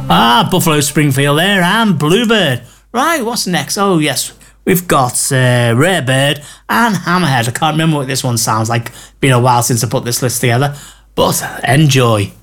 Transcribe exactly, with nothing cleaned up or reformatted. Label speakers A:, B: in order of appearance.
A: Ah, Buffalo Springfield there and Bluebird. Right, what's next? Oh, yes, we've got uh, Rare Bird and Hammerhead. I can't remember what this one sounds like. Been a while since I put this list together, but enjoy.